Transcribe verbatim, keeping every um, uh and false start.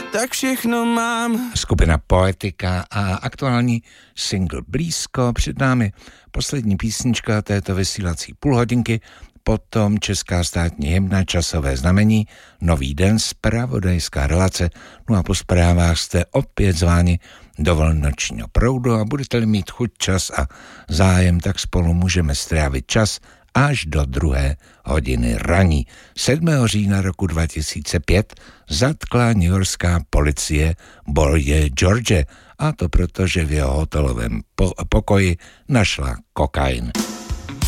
tak všechno mám. Skupina Poetika a aktuální single Blízko. Před námi poslední písnička této vysílací půlhodinky, potom česká státní hymna, časové znamení, Nový den, zpravodajská relace, no a po zprávách jste opět zváni do vlnočního proudu a budete-li mít chuť, čas a zájem, tak spolu můžeme strávit čas až do druhé hodiny raní. sedmého října roku dva tisíce pět zatkla newyorská policie Boye George, a to proto, že v jeho hotelovém po- pokoji našla kokain.